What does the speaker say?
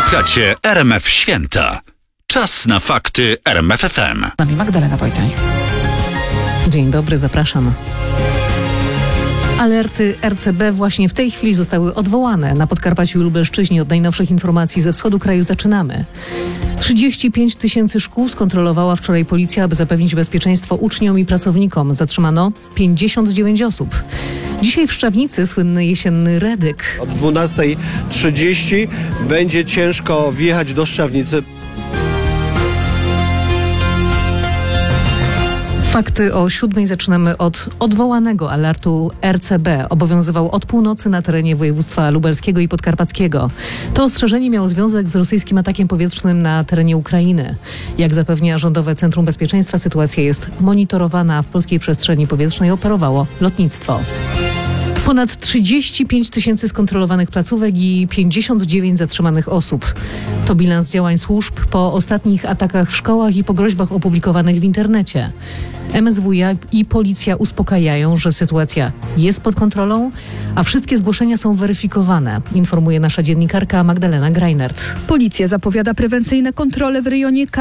Słuchacie RMF Święta. Czas na fakty RMF FM. Z nami Magdalena Wojtań. Dzień dobry, zapraszam. Alerty RCB właśnie w tej chwili zostały odwołane. Na Podkarpaciu i Lubelszczyźnie od najnowszych informacji ze wschodu kraju zaczynamy. 35 000 szkół skontrolowała wczoraj policja, aby zapewnić bezpieczeństwo uczniom i pracownikom. Zatrzymano 59 osób. Dzisiaj w Szczawnicy słynny jesienny redyk. Od 12:30 będzie ciężko wjechać do Szczawnicy. Fakty o 7:00 zaczynamy od odwołanego alertu RCB. Obowiązywał od północy na terenie województwa lubelskiego i podkarpackiego. To ostrzeżenie miało związek z rosyjskim atakiem powietrznym na terenie Ukrainy. Jak zapewnia Rządowe Centrum Bezpieczeństwa, sytuacja jest monitorowana, a w polskiej przestrzeni powietrznej operowało lotnictwo. Ponad 35 000 skontrolowanych placówek i 59 zatrzymanych osób. To bilans działań służb po ostatnich atakach w szkołach i po groźbach opublikowanych w internecie. MSWiA i policja uspokajają, że sytuacja jest pod kontrolą, a wszystkie zgłoszenia są weryfikowane, informuje nasza dziennikarka Magdalena Greinert. Policja zapowiada prewencyjne kontrole w rejonie